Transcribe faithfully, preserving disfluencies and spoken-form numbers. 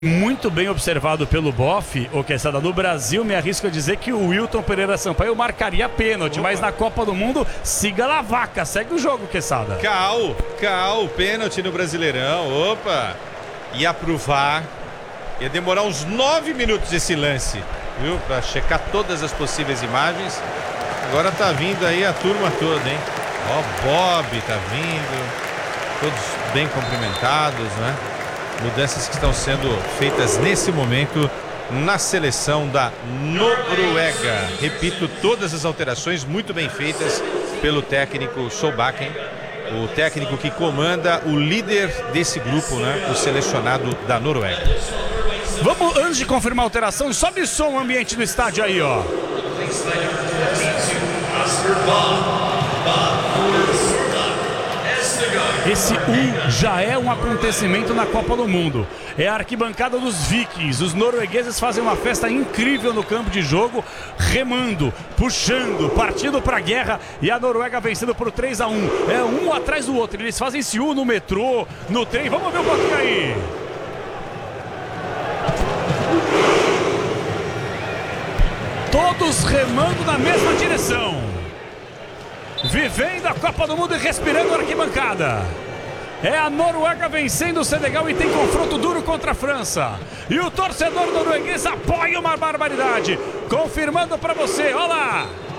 Muito bem observado pelo Boff, o Quesada. No Brasil, me arrisco a dizer que o Wilton Pereira Sampaio marcaria pênalti, Opa. mas na Copa do Mundo, siga lá a vaca, segue o jogo, Quesada. Cal, cal, pênalti no Brasileirão, opa, ia pro V A R, ia demorar uns nove minutos esse lance, viu, pra checar todas as possíveis imagens. Agora tá vindo aí a turma toda, hein, ó, Bob tá vindo, todos bem cumprimentados, né? Mudanças que estão sendo feitas nesse momento na seleção da Noruega. Repito, todas as alterações muito bem feitas pelo técnico Solbakken, o técnico que comanda o líder desse grupo, né? O selecionado da Noruega. Vamos, antes de confirmar a alteração, sobe o som, o ambiente do estádio aí, ó. Esse um já é um acontecimento na Copa do Mundo. É a arquibancada dos Vikings. Os noruegueses fazem uma festa incrível no campo de jogo, remando, puxando, partindo para a guerra, e a Noruega vencendo por três a um. É um atrás do outro. Eles fazem esse um no metrô, no trem. Vamos ver um pouquinho aí. Todos remando na mesma direção. Vivendo a Copa do Mundo e respirando a arquibancada. É a Noruega vencendo o Senegal e tem confronto duro contra a França. E o torcedor norueguês apoia uma barbaridade. Confirmando para você, olha lá.